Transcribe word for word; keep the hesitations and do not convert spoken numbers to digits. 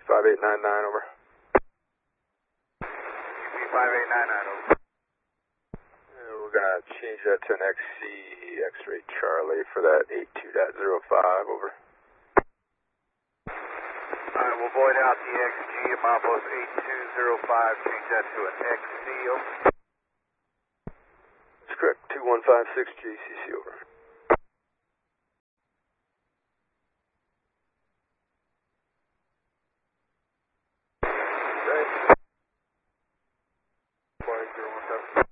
five eight nine nine, over. U P five eight nine nine, over. Uh, we're going to change that to an X C, X-ray Charlie for that eight two dot zero five, over. Alright, we'll void out the X G at milepost eight two zero five, change that to an X C, over. That's correct, two one five six J C C, over. Right. Flying zero one seven.